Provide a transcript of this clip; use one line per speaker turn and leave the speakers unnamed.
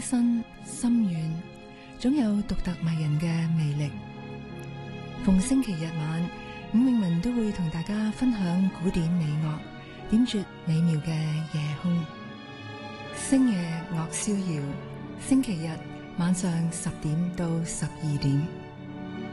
新深遠，總有獨特迷人嘅魅力。逢星期日晚，伍詠文都會同大家分享古典美樂，點綴美妙嘅夜空。星夜樂逍遙，星期日晚上10點到12點。